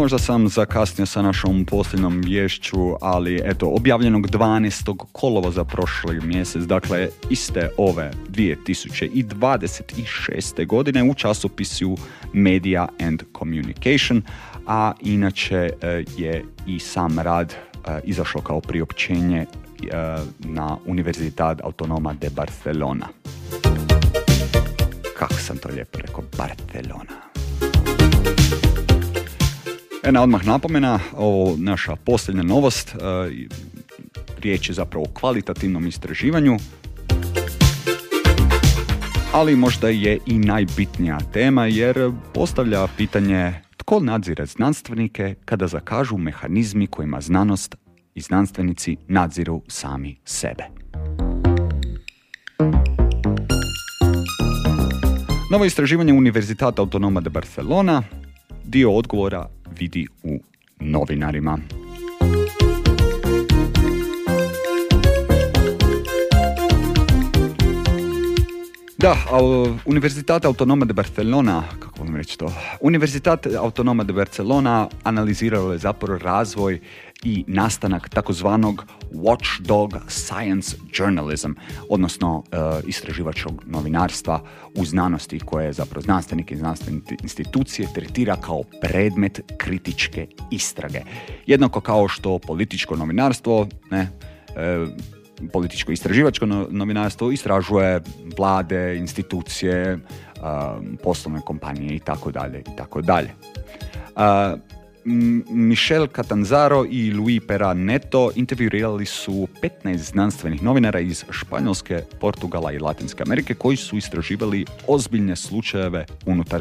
možda sam zakasnio sa našom posljednom vješću, ali eto, objavljenog 12. kolovoza prošli mjesec, dakle iste ove 2026. godine u časopisu Media and Communication, a inače je i sam rad izašao kao priopćenje na Universidad Autonoma de Barcelona. Kako sam to lijepo rekao, Barcelona. Jedna odmah napomena, ovo naša posljednja novost, riječ je zapravo o kvalitativnom istraživanju, ali možda je i najbitnija tema jer postavlja pitanje tko nadzire znanstvenike kada zakažu mehanizmi kojima znanost i znanstvenici nadziru sami sebe. Novo istraživanje Univerzitata Autonoma de Barcelona dio odgovora vidi u novinarima. Da, Univerzitat Autonoma de Barcelona, kako vam reći to? Univerzitat Autonoma de Barcelona analizirao je zapravo razvoj i nastanak takozvanog watchdog science journalism, odnosno istraživačkog novinarstva u znanosti koje zapravo znanstvenike i znanstvene institucije tretira kao predmet kritičke istrage. Jednako kao što političko novinarstvo, političko istraživačko novinarstvo istražuje vlade, institucije, poslovne kompanije itd. Michel Catanzaro i Luis Pera Neto intervjuirali su 15 znanstvenih novinara iz Španjolske, Portugala i Latinske Amerike koji su istraživali ozbiljne slučajeve unutar